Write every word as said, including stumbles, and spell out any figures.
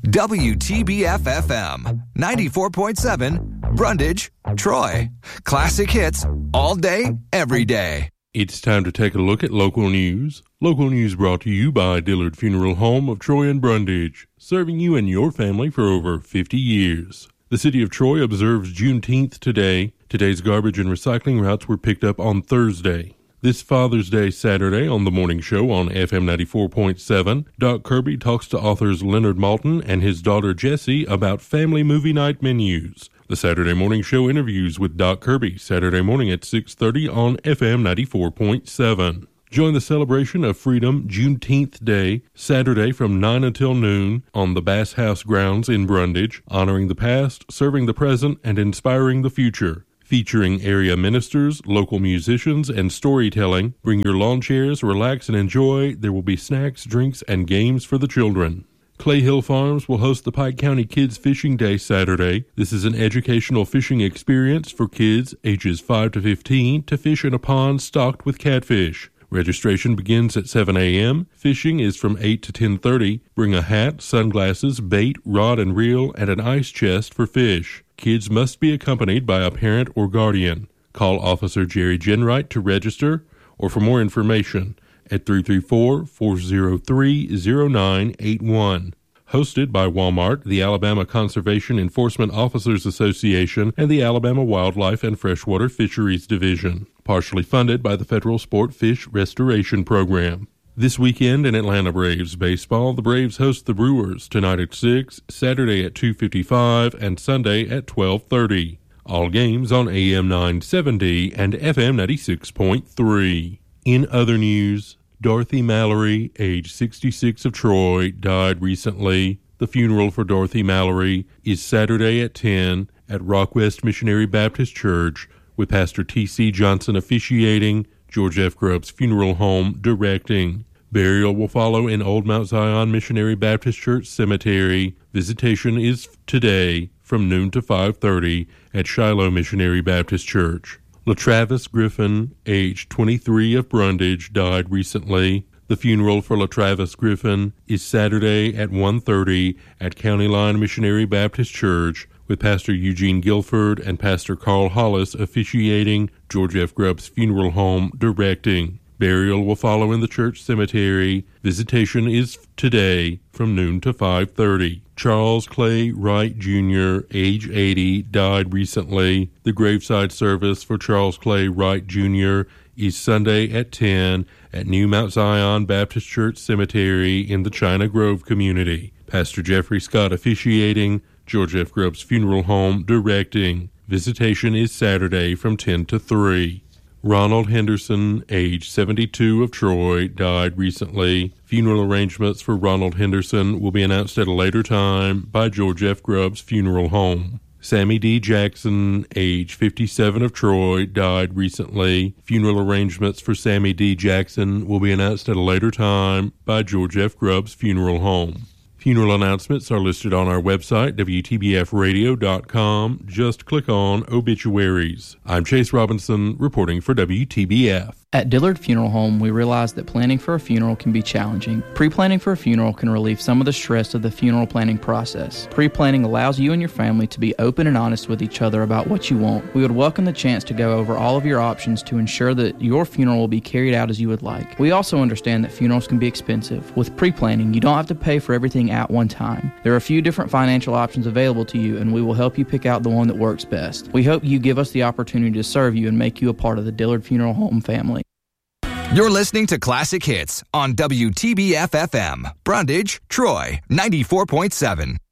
W T B F F M, ninety-four point seven, Brundage, Troy. Classic hits all day, every day. It's time to take a look at local news. Local news brought to you by Dillard Funeral Home of Troy and Brundage, serving you and your family for over fifty years. The city of Troy observes Juneteenth today. Today's garbage and recycling routes were picked up on Thursday. This Father's Day Saturday on The Morning Show on F M ninety-four point seven, Doc Kirby talks to authors Leonard Maltin and his daughter Jessie about family movie night menus. The Saturday Morning Show interviews with Doc Kirby Saturday morning at six thirty on F M ninety-four point seven. Join the celebration of freedom Juneteenth Day, Saturday from nine until noon on the Bass House grounds in Brundage, honoring the past, serving the present, and inspiring the future. Featuring area ministers, local musicians, and storytelling. Bring your lawn chairs, relax, and enjoy. There will be snacks, drinks, and games for the children. Clay Hill Farms will host the Pike County Kids Fishing Day Saturday. This is an educational fishing experience for kids ages five to fifteen to fish in a pond stocked with catfish. Registration begins at seven a.m. Fishing is from eight to ten thirty. Bring a hat, sunglasses, bait, rod and reel, and an ice chest for fish. Kids must be accompanied by a parent or guardian. Call Officer Jerry Genwright to register or for more information at three three four, four zero three, zero nine eight one. Hosted by Walmart, the Alabama Conservation Enforcement Officers Association, and the Alabama Wildlife and Freshwater Fisheries Division. Partially funded by the Federal Sport Fish Restoration Program. This weekend in Atlanta Braves baseball, the Braves host the Brewers tonight at six, Saturday at two fifty-five, and Sunday at twelve thirty. All games on A M nine seventy and F M ninety-six point three. In other news, Dorothy Mallory, age sixty-six of Troy, died recently. The funeral for Dorothy Mallory is Saturday at ten at Rockwest Missionary Baptist Church, with Pastor T C Johnson officiating, George F. Grubb's Funeral Home directing. Burial will follow in Old Mount Zion Missionary Baptist Church Cemetery. Visitation is today from noon to five thirty at Shiloh Missionary Baptist Church. LaTravis Griffin, age twenty-three of Brundage, died recently. The funeral for LaTravis Griffin is Saturday at one thirty at County Line Missionary Baptist Church, with Pastor Eugene Guilford and Pastor Carl Hollis officiating, George F. Grubb's Funeral Home directing. Burial will follow in the church cemetery. Visitation is today from noon to five thirty. Charles Clay Wright Junior, age eighty, died recently. The graveside service for Charles Clay Wright Junior is Sunday at ten at New Mount Zion Baptist Church Cemetery in the China Grove community. Pastor Jeffrey Scott officiating, George F. Grubb's Funeral Home directing. Visitation is Saturday from ten to three. Ronald Henderson, age seventy-two of Troy, died recently. Funeral arrangements for Ronald Henderson will be announced at a later time by George F. Grubb's Funeral Home. Sammy D. Jackson, age fifty-seven of Troy, died recently. Funeral arrangements for Sammy D. Jackson will be announced at a later time by George F. Grubb's Funeral Home. Funeral announcements are listed on our website, W T B F radio dot com. Just click on Obituaries. I'm Chase Robinson, reporting for W T B F. At Dillard Funeral Home, we realize that planning for a funeral can be challenging. Pre-planning for a funeral can relieve some of the stress of the funeral planning process. Pre-planning allows you and your family to be open and honest with each other about what you want. We would welcome the chance to go over all of your options to ensure that your funeral will be carried out as you would like. We also understand that funerals can be expensive. With pre-planning, you don't have to pay for everything at one time. There are a few different financial options available to you, and we will help you pick out the one that works best. We hope you give us the opportunity to serve you and make you a part of the Dillard Funeral Home family. You're listening to Classic Hits on W T B F F M, Brundage, Troy, ninety-four point seven.